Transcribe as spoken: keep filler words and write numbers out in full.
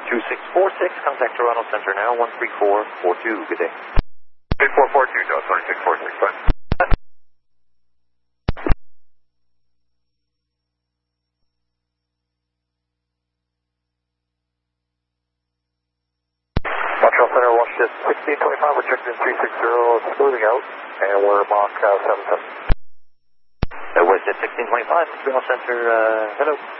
two six four six, contact Toronto Center now, one three four four two, good day. three four four two, Joe, sorry, six four six, bye. Montreal Center, Washington sixteen twenty-five, we're checked in three six zero, smoothing out, and we're Mach uh, seven seven. Uh, WestJet sixteen twenty-five, Toronto Center, uh, hello.